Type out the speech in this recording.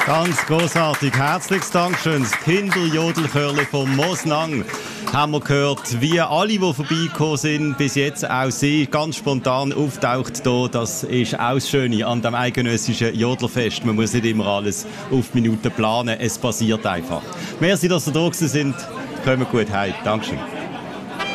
Ganz großartig. Herzliches Dankeschön. Das Kinderjodelchörli von Mosnang haben wir gehört, wie alle, die vorbeigekommen sind, bis jetzt auch sie ganz spontan auftaucht hier. Das ist auch das Schöne an dem eidgenössischen Jodlerfest. Man muss nicht immer alles auf Minuten planen, es passiert einfach. Merci, dass ihr da sind. Kommt gut heim. Dankeschön.